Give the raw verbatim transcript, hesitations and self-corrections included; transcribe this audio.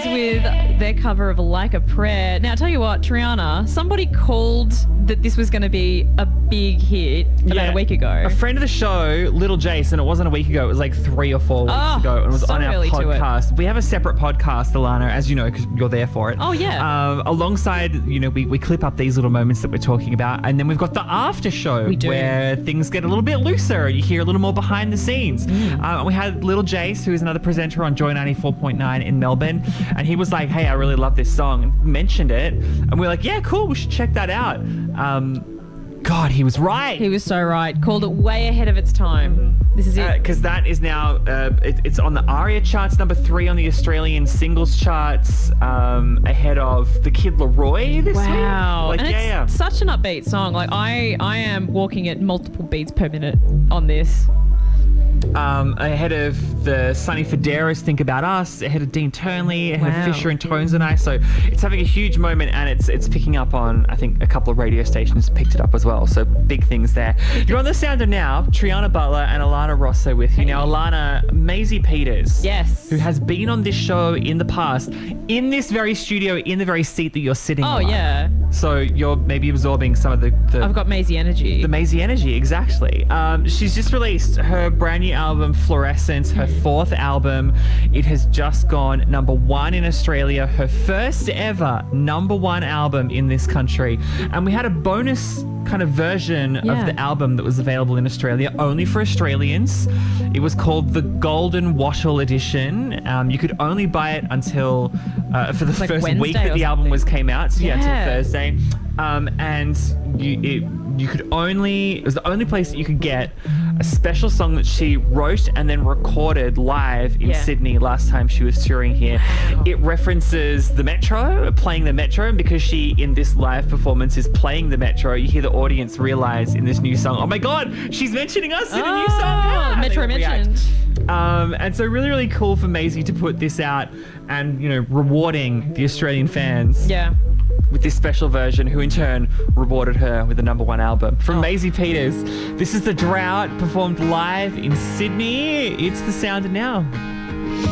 with their cover of Like a Prayer. Now, I tell you what, Triana, somebody called that this was going to be a big hit about Yeah. a week ago. A friend of the show, Little Jason, it wasn't a week ago, it was like three or four weeks Oh, ago. And it was so on our early to it. podcast. We have a separate podcast, Alana, as you know, because you're there for it. Oh, yeah. Um, alongside, you know, we, we clip up these little moments that we're talking about. And then we've got the after show We do. where things get a little bit looser. You hear a little more behind the scenes. Mm. Uh, we had Little Jace, who is another presenter on Joy ninety-four point nine in Melbourne. And he was like, hey, I really love this song. And mentioned it. And we're like, yeah, cool, we should check that out. Um, God, he was right. He was so right. Called it way ahead of its time. This is it. Because that is now, uh, it, it's on the ARIA charts, number three on the Australian singles charts, um, ahead of The Kid Laroi this week. Wow. Like, and yeah, it's yeah. such an upbeat song. Like, I, I am walking at multiple beats per minute on this. Um, ahead of the Sonny Federis, Think About Us, ahead of Dean Turnley, ahead Wow. of Fisher and Tones and I. So it's having a huge moment, and it's it's picking up on, I think, a couple of radio stations picked it up as well. So big things there. You're on The Sounder now. Triana Butler and Alana Rosso with you. Now, Alana, Maisie Peters. Yes. Who has been on this show in the past, in this very studio, in the very seat that you're sitting Oh, on. yeah. So you're maybe absorbing some of the... the I've got Maisie energy. the Maisie energy, exactly. Um, she's just released her brand new album, Fluorescence, her fourth album. It has just gone number one in Australia, her first ever number one album in this country. And we had a bonus kind of version Yeah. of the album that was available in Australia, only for Australians. It was called the Golden Wattle Edition. Um, you could only buy it until, uh, for the Like first week Wednesday that or the album something. was came out. So yeah, Yeah. until Thursday. Um, and you, it, you could only, it was the only place that you could get a special song that she wrote and then recorded live in Yeah. Sydney last time she was touring here. Wow. It references the Metro, playing the Metro, and because she, in this live performance, is playing the Metro, you hear the audience realize in this new song, oh my God, she's mentioning us in a new song. Oh, Ah, and Metro they react. mentioned. Um, and so really, really cool for Maisie to put this out and, you know, rewarding the Australian fans Yeah. with this special version, who in turn rewarded her with the number one album. From Oh. Maisie Peters, this is The Drought, performed live in Sydney. It's The Sounder now.